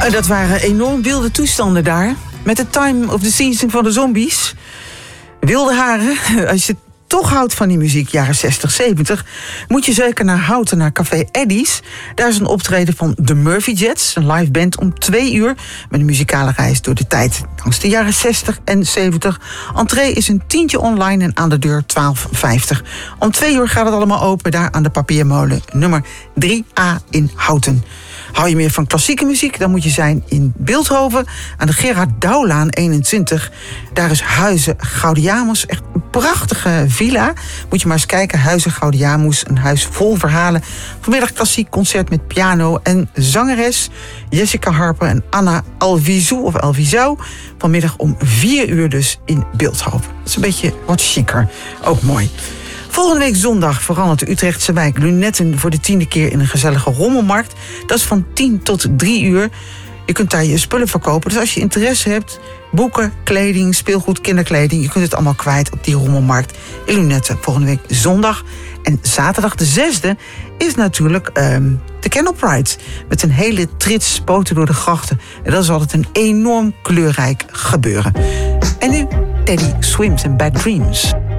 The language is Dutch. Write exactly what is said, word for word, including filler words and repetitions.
Nou, dat waren enorm wilde toestanden daar. Met de Time of the Season van de Zombies. Wilde haren, als je toch houdt van die muziek, jaren zestig, zeventig... moet je zeker naar Houten, naar Café Eddie's. Daar is een optreden van The Murphy Jets, een live band om twee uur... met een muzikale reis door de tijd langs de jaren zestig en zeventig. Entree is een tientje online en aan de deur twaalf vijftig. Om twee uur gaat het allemaal open, daar aan de Papiermolen nummer drie A in Houten. Hou je meer van klassieke muziek, dan moet je zijn in Bilthoven... aan de Gerard Douwlaan eenentwintig. Daar is Huize Gaudiamus, echt een prachtige villa. Moet je maar eens kijken, Huize Gaudiamus, een huis vol verhalen. Vanmiddag klassiek concert met piano en zangeres Jessica Harper en Anna Alvizou of Alvizou. Vanmiddag om vier uur dus in Bilthoven. Dat is een beetje wat chiquer, ook mooi. Volgende week zondag verandert de Utrechtse wijk Lunetten voor de tiende keer in een gezellige rommelmarkt. Dat is van tien tot drie uur. Je kunt daar je spullen verkopen. Dus als je interesse hebt, boeken, kleding, speelgoed, kinderkleding... je kunt het allemaal kwijt op die rommelmarkt in Lunetten. Volgende week zondag. En zaterdag de zesde is natuurlijk um, de Candle Pride. Met een hele trits boten door de grachten. En dat is altijd een enorm kleurrijk gebeuren. En nu Teddy Swims en Bad Dreams.